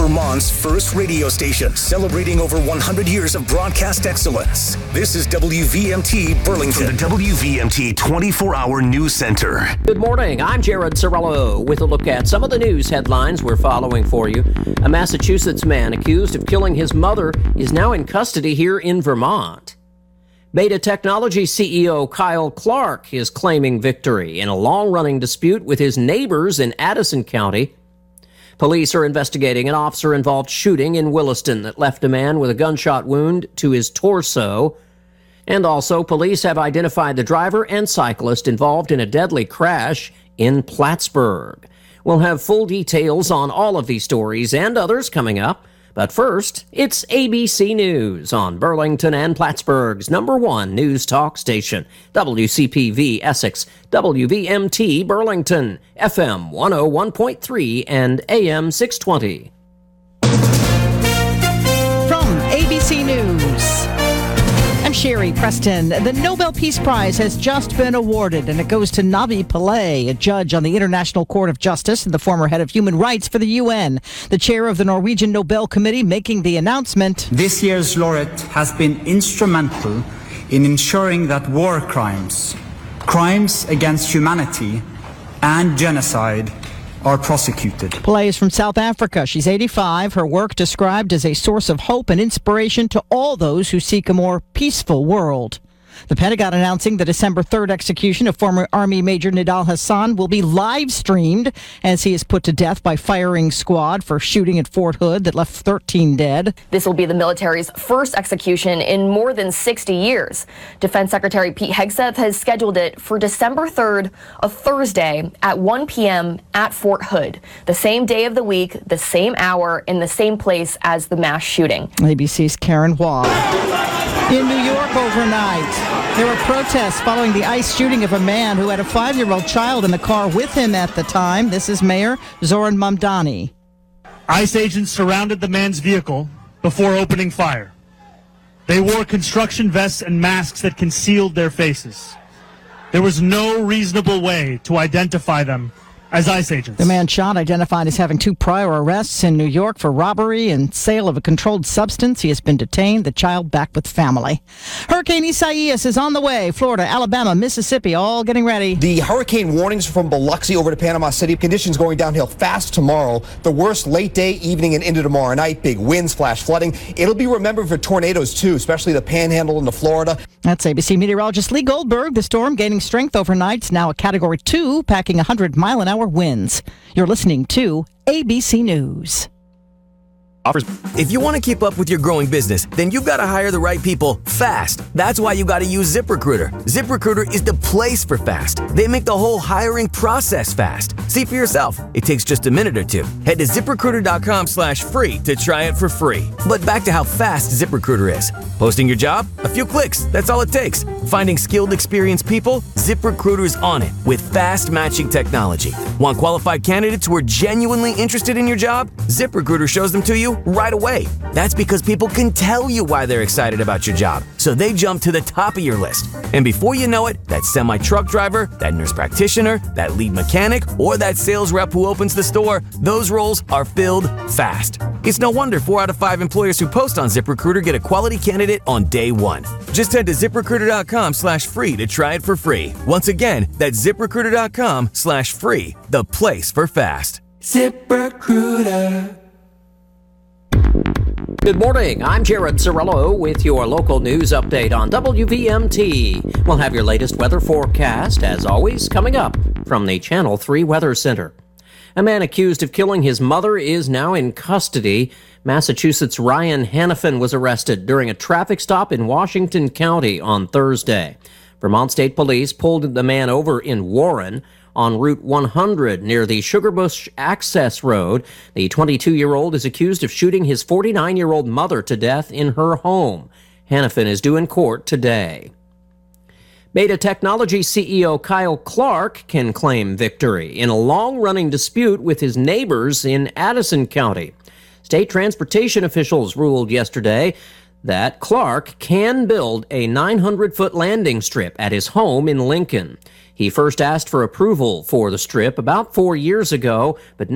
Vermont's first radio station, celebrating over 100 years of broadcast excellence. This is WVMT Burlington. From the WVMT 24-hour News Center. Good morning. I'm Jared Cirillo with a look at some of the news headlines we're following for you. A Massachusetts man accused of killing his mother is now in custody here in Vermont. Beta Technology CEO Kyle Clark is claiming victory in a long-running dispute with his neighbors in Addison County. Police are investigating an officer-involved shooting in Williston that left a man with a gunshot wound to his torso. And also, police have identified the driver and cyclist involved in a deadly crash in Plattsburgh. We'll have full details on all of these stories and others coming up. But first, it's ABC News on Burlington and Plattsburgh's #1 news talk station, WCPV Essex, WVMT Burlington, FM 101.3 and AM 620. From ABC News, I'm Sherry Preston. The Nobel Peace Prize has just been awarded, and it goes to Navi Pillay, a judge on the International Court of Justice and the former head of human rights for the UN. The chair of the Norwegian Nobel Committee making the announcement. This year's laureate has been instrumental in ensuring that war crimes against humanity, and genocide are prosecuted. Pillay is from South Africa. She's 85. Her work described as a source of hope and inspiration to all those who seek a more peaceful world. The Pentagon announcing the December 3rd execution of former Army Major Nidal Hasan will be live streamed as he is put to death by firing squad for shooting at Fort Hood that left 13 dead. This will be the military's first execution in more than 60 years. Defense Secretary Pete Hegseth has scheduled it for December 3rd, a Thursday at 1 p.m. at Fort Hood, the same day of the week, the same hour, in the same place as the mass shooting. ABC's Karen Waugh. In New York overnight, there were protests following the ICE shooting of a man who had a 5-year-old child in the car with him at the time. This is Mayor Zoran Mamdani. ICE agents surrounded the man's vehicle before opening fire. They wore construction vests and masks that concealed their faces. There was no reasonable way to identify them as ICE agents. The man shot, identified as having 2 prior arrests in New York for robbery and sale of a controlled substance. He has been detained. The child back with family. Hurricane Isaias is on the way. Florida, Alabama, Mississippi, all getting ready. The hurricane warnings from Biloxi over to Panama City. Conditions going downhill fast tomorrow. The worst late day, evening, and into tomorrow night. Big winds, flash flooding. It'll be remembered for tornadoes, too, especially the Panhandle into Florida. That's ABC meteorologist Lee Goldberg. The storm gaining strength overnight. It's now a Category 2, packing 100-mile-an-hour winds. You're listening to ABC News. If you want to keep up with your growing business, then you've got to hire the right people fast. That's why you got to use ZipRecruiter. ZipRecruiter is the place for fast. They make the whole hiring process fast. See for yourself. It takes just a minute or two. Head to ZipRecruiter.com/free to try it for free. But back to how fast ZipRecruiter is. Posting your job? A few clicks. That's all it takes. Finding skilled, experienced people? ZipRecruiter is on it with fast matching technology. Want qualified candidates who are genuinely interested in your job? ZipRecruiter shows them to you right away. That's because people can tell you why they're excited about your job, so they jump to the top of your list. And before you know it, that semi-truck driver, that nurse practitioner, that lead mechanic, or that sales rep who opens the store, those roles are filled fast. It's no wonder 4 out of 5 employers who post on ZipRecruiter get a quality candidate on day one. Just head to ZipRecruiter.com/free to try it for free. Once again, that's ZipRecruiter.com/free, the place for fast. ZipRecruiter. Good morning. I'm Jared Cirillo with your local news update on WVMT. We'll have your latest weather forecast, as always, coming up from the Channel 3 Weather Center. A man accused of killing his mother is now in custody. Massachusetts' Ryan Hannafin was arrested during a traffic stop in Washington County on Thursday. Vermont State Police pulled the man over in Warren on Route 100 near the Sugarbush Access Road. The 22-year-old is accused of shooting his 49-year-old mother to death in her home. Hannafin is due in court today. Beta Technology CEO Kyle Clark can claim victory in a long-running dispute with his neighbors in Addison County. State transportation officials ruled yesterday that Clark can build a 900-foot landing strip at his home in Lincoln. He first asked for approval for the strip about 4 years ago, but